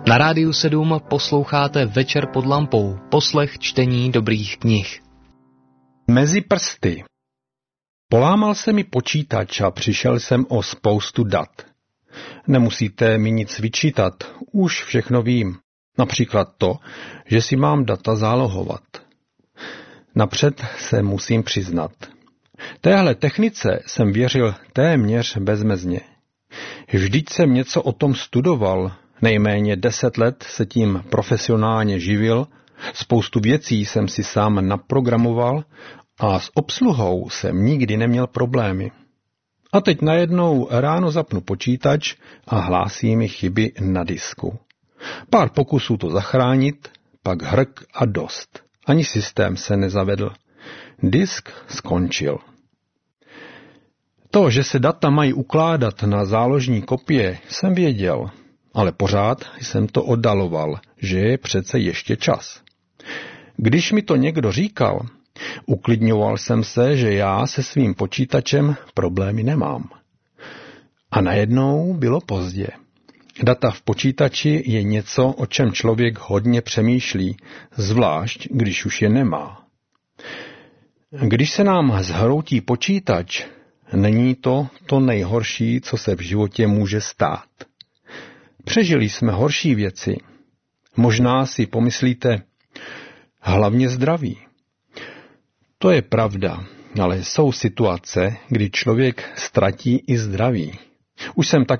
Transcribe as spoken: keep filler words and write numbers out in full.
Na Rádiu sedm posloucháte Večer pod lampou, poslech čtení dobrých knih. Mezi prsty. Polámal se mi počítač a přišel jsem o spoustu dat. Nemusíte mi nic vyčítat, už všechno vím. Například to, že si mám data zálohovat. Napřed se musím přiznat. Téhle technice jsem věřil téměř bezmezně. Vždyť jsem něco o tom studoval, nejméně deset let se tím profesionálně živil, spoustu věcí jsem si sám naprogramoval a s obsluhou jsem nikdy neměl problémy. A teď najednou ráno zapnu počítač a hlásí mi chyby na disku. Pár pokusů to zachránit, pak hrk a dost. Ani systém se nezavedl. Disk skončil. To, že se data mají ukládat na záložní kopie, jsem věděl, ale pořád jsem to oddaloval, že je přece ještě čas. Když mi to někdo říkal, uklidňoval jsem se, že já se svým počítačem problémy nemám. A najednou bylo pozdě. Data v počítači je něco, o čem člověk hodně přemýšlí, zvlášť když už je nemá. Když se nám zhroutí počítač, není to to nejhorší, co se v životě může stát. Přežili jsme horší věci. Možná si pomyslíte, hlavně zdraví. To je pravda, ale jsou situace, kdy člověk ztratí i zdraví. Už jsem tak